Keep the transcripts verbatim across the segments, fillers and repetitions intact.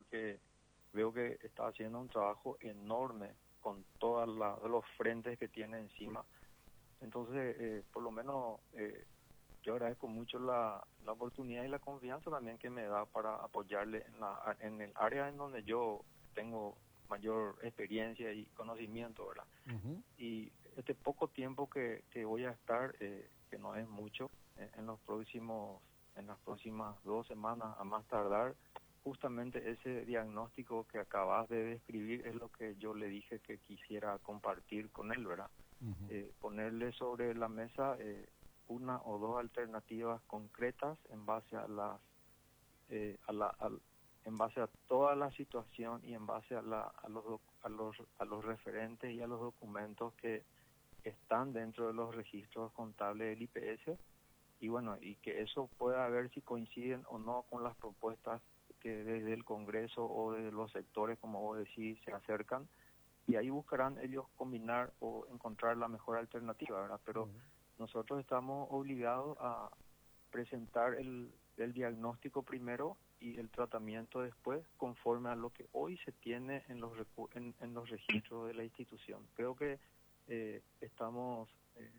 porque veo que está haciendo un trabajo enorme con todos los frentes que tiene encima. Entonces, eh, por lo menos, eh, yo agradezco mucho la, la oportunidad y la confianza también que me da para apoyarle en, la, en el área en donde yo tengo mayor experiencia y conocimiento, ¿verdad? Uh-huh. Y este poco tiempo que, que voy a estar, eh, que no es mucho, en, en los próximos, en las próximas dos semanas a más tardar, justamente ese diagnóstico que acabas de describir es lo que yo le dije que quisiera compartir con él, ¿verdad? Uh-huh. Eh, ponerle sobre la mesa eh, una o dos alternativas concretas en base a las eh, a la a, en base a toda la situación y en base a la a los a los a los referentes y a los documentos que están dentro de los registros contables del I P S, y bueno, y que eso pueda ver si coinciden o no con las propuestas que desde el Congreso o desde los sectores, como vos decís, se acercan, y ahí buscarán ellos combinar o encontrar la mejor alternativa, ¿verdad? Pero uh-huh. nosotros estamos obligados a presentar el, el diagnóstico primero y el tratamiento después, conforme a lo que hoy se tiene en los recu- en, en los registros de la institución. Creo que eh, estamos eh,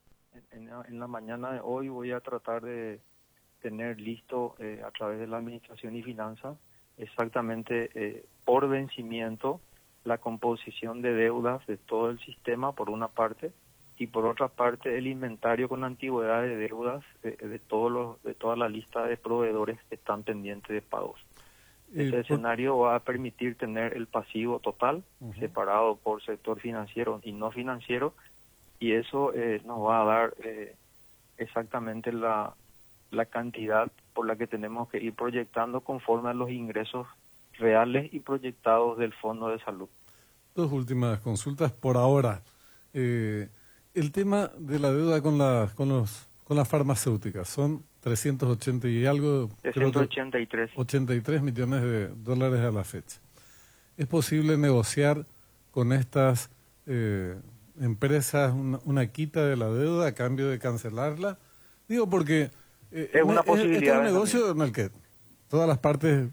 en, en, en la mañana de hoy voy a tratar de tener listo eh, a través de la Administración y Finanzas exactamente eh, por vencimiento la composición de deudas de todo el sistema por una parte, y por otra parte el inventario con antigüedad de deudas de, de todos los de toda la lista de proveedores que están pendientes de pagos. Este eh, escenario va a permitir tener el pasivo total uh-huh. separado por sector financiero y no financiero, y eso eh, nos va a dar eh, exactamente la la cantidad por la que tenemos que ir proyectando conforme a los ingresos reales y proyectados del Fondo de Salud. Dos últimas consultas por ahora. Eh, el tema de la deuda con las con los con las farmacéuticas son trescientos ochenta y algo, trescientos ochenta y tres. ochenta y tres millones de dólares a la fecha. ¿Es posible negociar con estas eh, empresas una, una quita de la deuda a cambio de cancelarla? Digo porque eh, es una posibilidad. Este es un negocio también en el que todas las partes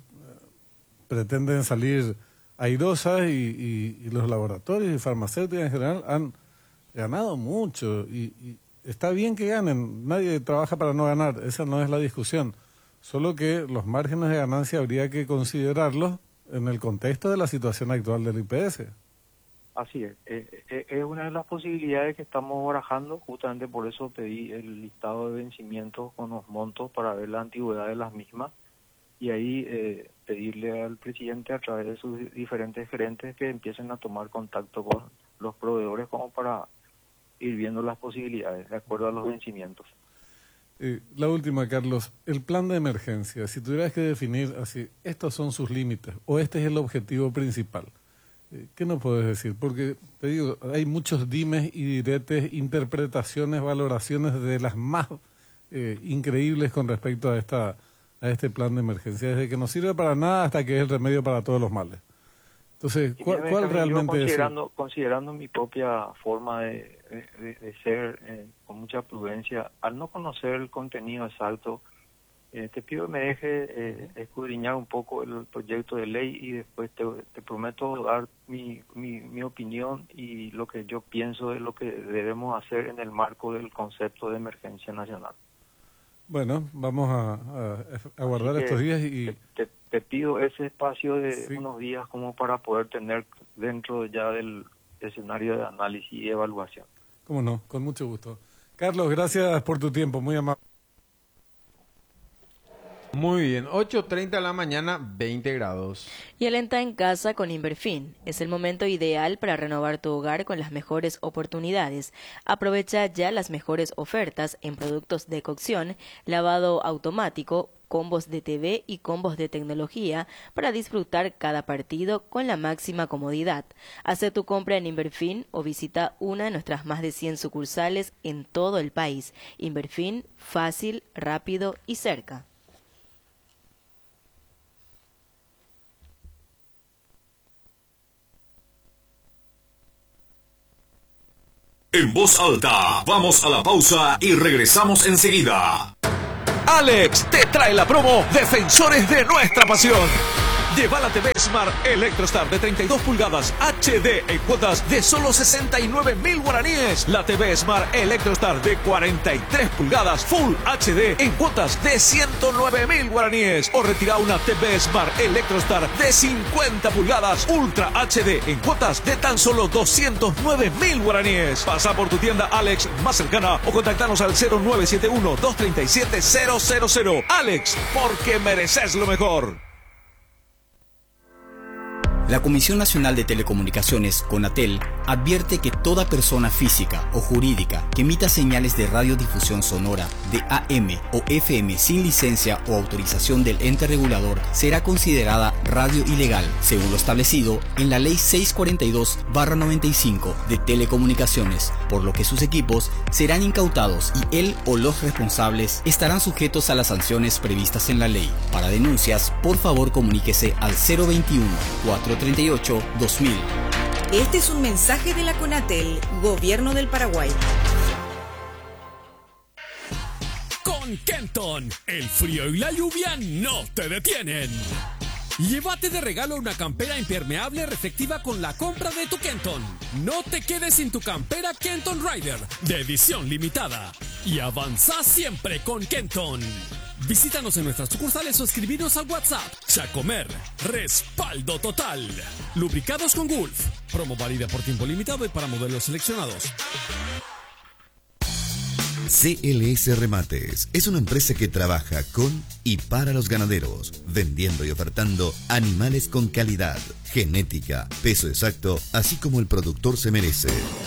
pretenden salir airosas y, y, y los laboratorios y farmacéuticas en general han ganado mucho y, y está bien que ganen, nadie trabaja para no ganar, esa no es la discusión, solo que los márgenes de ganancia habría que considerarlos en el contexto de la situación actual del I P S. Así es, eh, eh, es una de las posibilidades que estamos barajando, justamente por eso pedí el listado de vencimientos con los montos para ver la antigüedad de las mismas, y ahí eh, pedirle al presidente a través de sus diferentes gerentes que empiecen a tomar contacto con los proveedores como para ir viendo las posibilidades de acuerdo a los vencimientos. Eh, la última, Carlos, el plan de emergencia, si tuvieras que definir así, estos son sus límites o este es el objetivo principal, eh, ¿qué nos puedes decir? Porque te digo, hay muchos dimes y diretes, interpretaciones, valoraciones de las más eh, increíbles con respecto a esta a este plan de emergencia, desde que no sirve para nada hasta que es el remedio para todos los males. Entonces, ¿cuál, cuál realmente considerando, es? Considerando mi propia forma de, de, de ser eh, con mucha prudencia, al no conocer el contenido exacto, eh, te pido que me deje eh, escudriñar un poco el proyecto de ley y después te, te prometo dar mi, mi, mi opinión y lo que yo pienso de lo que debemos hacer en el marco del concepto de emergencia nacional. Bueno, vamos a, a, a guardar estos días y... Te, te, te pido ese espacio de sí. unos días como para poder tener dentro ya del escenario de análisis y evaluación. Cómo no, con mucho gusto. Carlos, gracias por tu tiempo, muy amable. Muy bien, ocho treinta de la mañana, veinte grados. Y alenta en casa con Inverfin. Es el momento ideal para renovar tu hogar con las mejores oportunidades. Aprovecha ya las mejores ofertas en productos de cocción, lavado automático, combos de T V y combos de tecnología para disfrutar cada partido con la máxima comodidad. Haz tu compra en Inverfin o visita una de nuestras más de cien sucursales en todo el país. Inverfin, fácil, rápido y cerca. En voz alta, vamos a la pausa y regresamos enseguida. Alex te trae la promo Defensores de Nuestra Pasión. Lleva la T V Smart Electrostar de treinta y dos pulgadas H D en cuotas de solo sesenta y nueve mil guaraníes. La T V Smart Electrostar de cuarenta y tres pulgadas Full H D en cuotas de ciento nueve mil guaraníes. O retira una T V Smart Electrostar de cincuenta pulgadas Ultra H D en cuotas de tan solo doscientos nueve mil guaraníes. Pasa por tu tienda Alex más cercana o contactanos al cero nueve siete uno, dos tres siete, cero cero cero. Alex, porque mereces lo mejor. La Comisión Nacional de Telecomunicaciones, CONATEL, advierte que toda persona física o jurídica que emita señales de radiodifusión sonora de A M o F M sin licencia o autorización del ente regulador será considerada radio ilegal, según lo establecido en la Ley seiscientos cuarenta y dos barra noventa y cinco de Telecomunicaciones, por lo que sus equipos serán incautados y él o los responsables estarán sujetos a las sanciones previstas en la ley. Para denuncias, por favor comuníquese al cero veintiuno, cuatrocientos treinta y ocho, dos mil. Este es un mensaje de la CONATEL, Gobierno del Paraguay. Con Kenton, el frío y la lluvia no te detienen. Llévate de regalo una campera impermeable reflectiva con la compra de tu Kenton. No te quedes sin tu campera Kenton Rider de edición limitada. Y avanza siempre con Kenton. Visítanos en nuestras sucursales o escribinos al WhatsApp. Chacomer, respaldo total. Lubricados con Gulf. Promo válida por tiempo limitado y para modelos seleccionados. C L S Remates es una empresa que trabaja con y para los ganaderos, vendiendo y ofertando animales con calidad, genética, peso exacto, así como el productor se merece.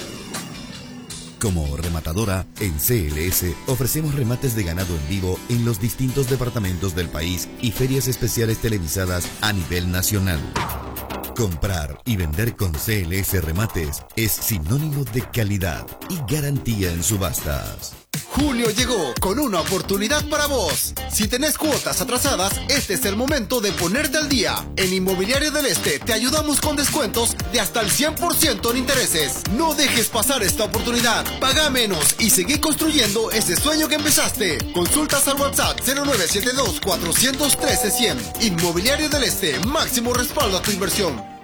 Como rematadora, en C L S ofrecemos remates de ganado en vivo en los distintos departamentos del país y ferias especiales televisadas a nivel nacional. Comprar y vender con C L S Remates es sinónimo de calidad y garantía en subastas. Julio llegó con una oportunidad para vos. Si tenés cuotas atrasadas, este es el momento de ponerte al día. En Inmobiliario del Este te ayudamos con descuentos de hasta el cien por ciento en intereses. No dejes pasar esta oportunidad. Paga menos y seguí construyendo ese sueño que empezaste. Consultas al WhatsApp cero nueve siete dos, cuatro uno tres, cero cero. Inmobiliario del Este, máximo respaldo a tu inversión.